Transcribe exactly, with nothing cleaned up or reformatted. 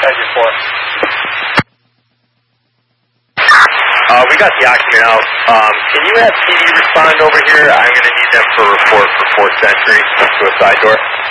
Engine four. Uh, we got the occupant out. Um, can you have P D respond over here? I'm going to need them for a report for fourth Century to a side door.